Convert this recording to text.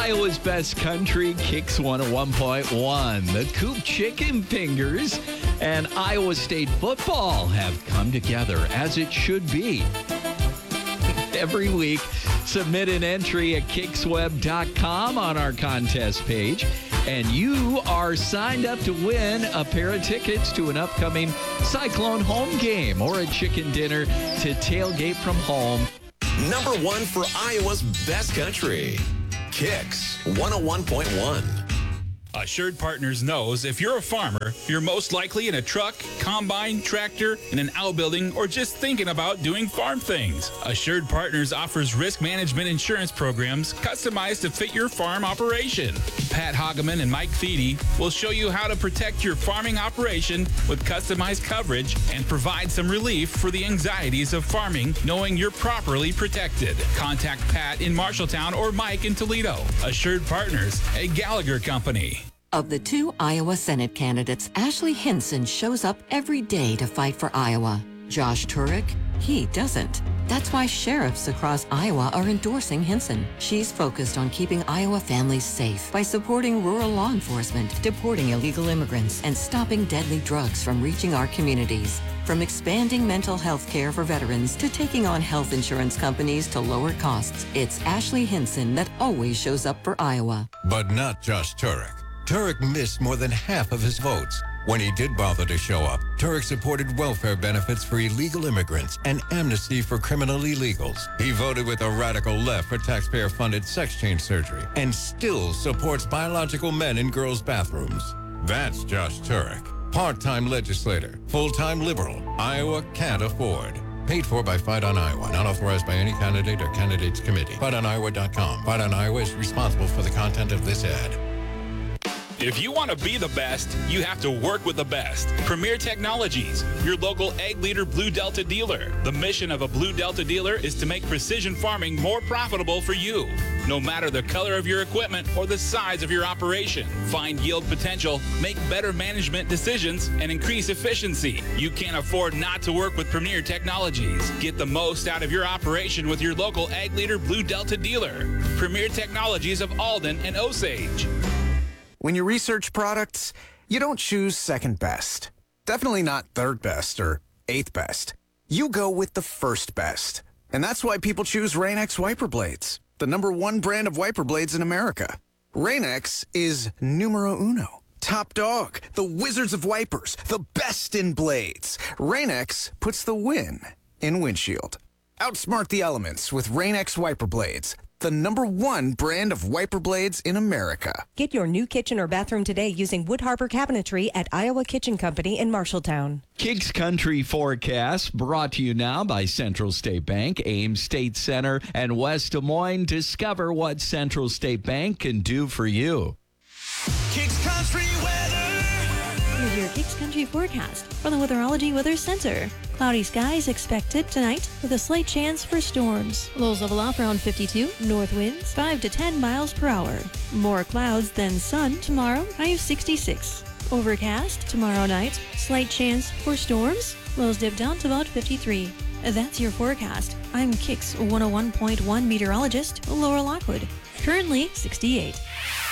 Iowa's best country, Kicks 101.1. The Coop Chicken Fingers and Iowa State football have come together as it should be. Every week, submit an entry at kicksweb.com on our contest page, and you are signed up to win a pair of tickets to an upcoming Cyclone home game or a chicken dinner to tailgate from home. Number one for Iowa's best country, Kicks 101.1. Assured Partners knows if you're a farmer, you're most likely in a truck, combine, tractor, in an outbuilding, or just thinking about doing farm things. Assured Partners offers risk management insurance programs customized to fit your farm operation. Pat Hageman and Mike Feedy will show you how to protect your farming operation with customized coverage and provide some relief for the anxieties of farming, knowing you're properly protected. Contact Pat in Marshalltown or Mike in Toledo. Assured Partners, a Gallagher company. Of the two Iowa Senate candidates, Ashley Hinson shows up every day to fight for Iowa. Josh Turek, he doesn't. That's why sheriffs across Iowa are endorsing Hinson. She's focused on keeping Iowa families safe by supporting rural law enforcement, deporting illegal immigrants, and stopping deadly drugs from reaching our communities. From expanding mental health care for veterans to taking on health insurance companies to lower costs, it's Ashley Hinson that always shows up for Iowa. But not Josh Turek. Turek missed more than half of his votes. When he did bother to show up, Turek supported welfare benefits for illegal immigrants and amnesty for criminal illegals. He voted with the radical left for taxpayer-funded sex change surgery and still supports biological men in girls' bathrooms. That's Josh Turek. Part-time legislator, full-time liberal, Iowa can't afford. Paid for by Fight on Iowa. Not authorized by any candidate or candidates committee. FightOnIowa.com. Fight on Iowa is responsible for the content of this ad. If you want to be the best, you have to work with the best. Premier Technologies, your local Ag Leader Blue Delta dealer. The mission of a Blue Delta dealer is to make precision farming more profitable for you. No matter the color of your equipment or the size of your operation, find yield potential, make better management decisions, and increase efficiency. You can't afford not to work with Premier Technologies. Get the most out of your operation with your local Ag Leader Blue Delta dealer. Premier Technologies of Alden and Osage. When you research products, you don't choose second best. Definitely not third best or eighth best. You go with the first best. And that's why people choose Rain-X wiper blades, the #1 brand of wiper blades in America. Rain-X is numero uno. Top dog, the wizards of wipers, the best in blades. Rain-X puts the win in windshield. Outsmart the elements with Rain-X wiper blades, the #1 brand of wiper blades in America. Get your new kitchen or bathroom today using Wood Harbor Cabinetry at Iowa Kitchen Company in Marshalltown. Kicks Country Forecast brought to you now by Central State Bank, Ames State Center, and West Des Moines. Discover what Central State Bank can do for you. Kicks Country weather. Here's your Kicks Country forecast from the Weatherology Weather Center. Cloudy skies expected tonight with a slight chance for storms. Lows level off around 52. North winds 5 to 10 miles per hour. More clouds than sun tomorrow. High of 66. Overcast tomorrow night. Slight chance for storms. Lows dip down to about 53. That's your forecast. I'm Kicks 101.1 meteorologist Laura Lockwood. Currently 68.